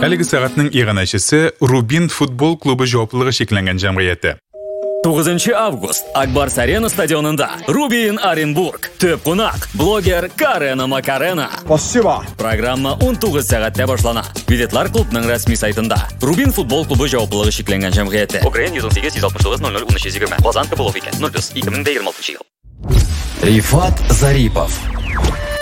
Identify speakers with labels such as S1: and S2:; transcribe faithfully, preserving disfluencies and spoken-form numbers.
S1: Әлеге сағатның иғанашысы Рубин футбол клубы жауаплылығы шекленген жамғияты.
S2: тоғызыншы август Акбарс Арена стадионында Рубин Оренбург. Төп қонақ блогер Карена Макарена.
S3: Спасибо.
S2: Программа он тоғыз сағатта башлана. Билетлар клубның рәсми сайтында. Рубин футбол клубы жауаплылығы шекленген жамғияты. Украин жүз он сегіз жүз алтмыш тоғыз ноль ноль он үч егерме. Лазанка Половике. ноль плюс екі мың жиырма алтыншы ел.
S4: Рифат Зарипов.